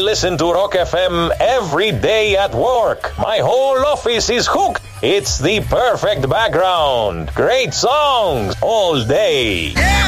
listen to Rock FM every day at work. My whole office is hooked. It's the perfect background. Great songs all day. Yeah!